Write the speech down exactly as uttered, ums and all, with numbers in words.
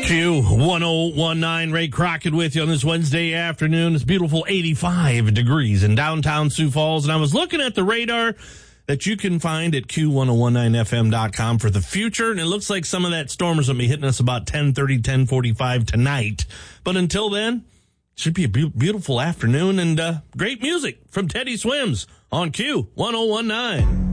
Q one oh one nine, Ray Crockett with you on this Wednesday afternoon. It's beautiful eighty-five degrees in downtown Sioux Falls. And I was looking at the radar that you can find at Q ten nineteen F M dot com for the future. And it looks like some of that storm is going to be hitting us about ten thirty, ten forty-five tonight. But until then, it should be a be- beautiful afternoon and uh, great music from Teddy Swims on Q ten nineteen.